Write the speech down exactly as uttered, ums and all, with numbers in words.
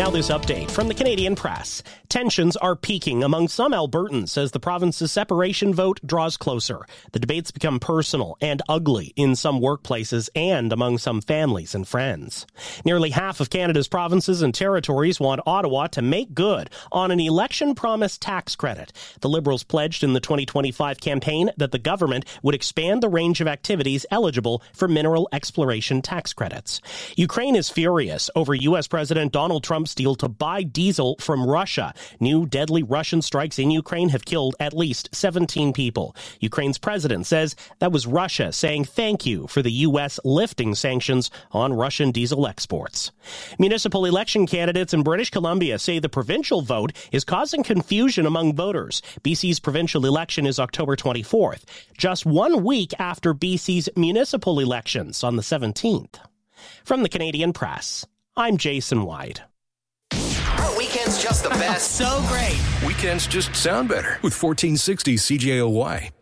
Now this update from the Canadian Press. Tensions are peaking among some Albertans as the province's separation vote draws closer. The debates become personal and ugly in some workplaces and among some families and friends. Nearly half of Canada's provinces and territories want Ottawa to make good on an election-promised tax credit. The Liberals pledged in the twenty twenty-five campaign that the government would expand the range of activities eligible for mineral exploration tax credits. Ukraine is furious over U S President Donald Trump's deal to buy diesel from Russia. New deadly Russian strikes in Ukraine have killed at least seventeen people. Ukraine's president says that was Russia saying thank you for the U S lifting sanctions on Russian diesel exports. Municipal election candidates in British Columbia say the provincial vote is causing confusion among voters. B C's provincial election is October twenty-fourth, just one week after B C's municipal elections on the seventeenth. From the Canadian Press, I'm Jason White. Our weekend's just the best. So great. Weekends just sound better with fourteen sixty C J O Y.